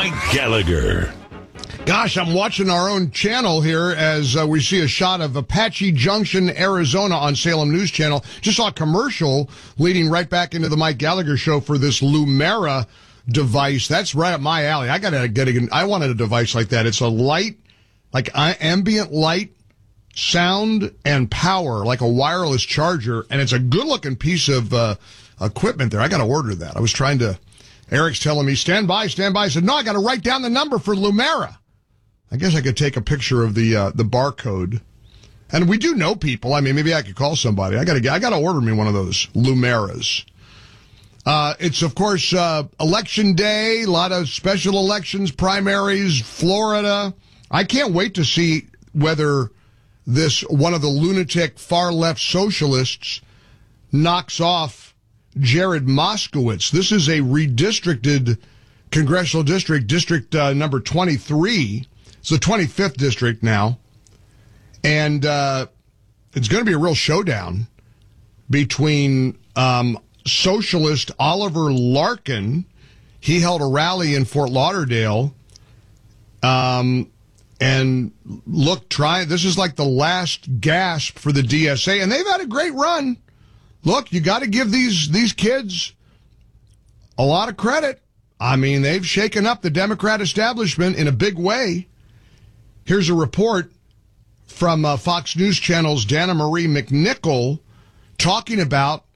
Mike Gallagher. Gosh, I'm watching our own channel here as we see a shot of Apache Junction, Arizona on Salem News Channel. Just saw a commercial leading right back into the Mike Gallagher show for this Lumera device. That's right up my alley. I wanted a device like that. It's a light, like ambient light, sound, and power, like a wireless charger, and it's a good-looking piece of equipment there. I got to order that. I was trying to... Eric's telling me, stand by. I said, no, I got to write down the number for Lumera. I guess I could take a picture of the barcode. And we do know people. I mean, maybe I could call somebody. I got to order me one of those Lumeras. It's, of course, election day, a lot of special elections, primaries, Florida. I can't wait to see whether one of the lunatic far-left socialists knocks off Jared Moskowitz. This is a redistricted congressional district number 23. It's the 25th district now. And it's going to be a real showdown between socialist Oliver Larkin. He held a rally in Fort Lauderdale. And look, this is like the last gasp for the DSA. And they've had a great run. Look, you got to give these kids a lot of credit. I mean, they've shaken up the Democrat establishment in a big way. Here's a report from Fox News Channel's Dana Marie McNichol talking about